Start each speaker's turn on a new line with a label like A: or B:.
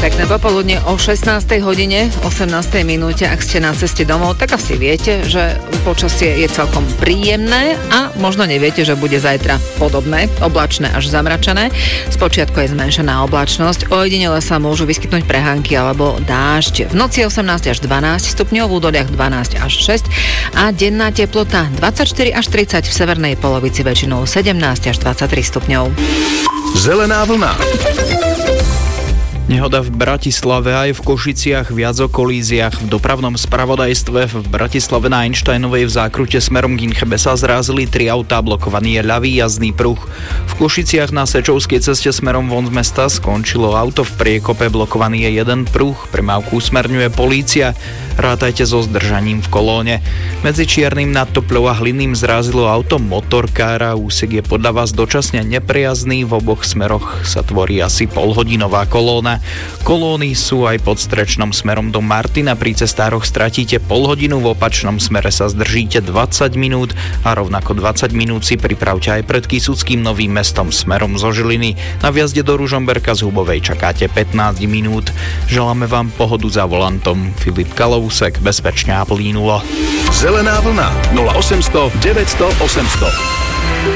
A: Pekné popoludne o 16. hodine, 18. minúte. Ak ste na ceste domov, tak asi viete, že počasie je celkom príjemné a možno neviete, že bude zajtra podobné, oblačné až zamračené. Spočiatku je zmenšená oblačnosť, ojedinele sa môžu vyskytnúť prehánky alebo dážď. V noci 18 až 12 stupňov, v údoliach 12 až 6 a denná teplota 24 až 30, v severnej polovici väčšinou 17 až 23 stupňov.
B: Zelená vlna.
C: Nehoda v Bratislave aj v Košiciach, viac o kolíziách. V dopravnom spravodajstve v Bratislave na Einsteinovej v zákrute smerom k Inchebe sa zrazili 3 autá, blokovaný je ľavý jazdný pruh. V Košiciach na Sečovskej ceste smerom von z mesta skončilo auto v priekope, blokovaný je jeden pruh, premávku usmerňuje polícia. Rátajte so zdržaním v kolóne. Medzi Čiernym nad Topľou a Hlinným zrazilo auto motorkára, úsek je podľa vás dočasne nepriazný, v oboch smeroch sa tvorí asi polhodinová kolóna. Kolóny sú aj pod Strečnom smerom do Martina, pri cestároch stratíte pol hodinu, v opačnom smere sa zdržíte 20 minút a rovnako 20 minút si pripravte aj pred Kysuckým Novým Mestom smerom zo Žiliny. Na vjazde do Ružomberka z Hubovej čakáte 15 minút. Želáme vám pohodu za volantom. Filip Kalousek, bezpečne a plínulo.
B: Zelená vlna 0800 900 800.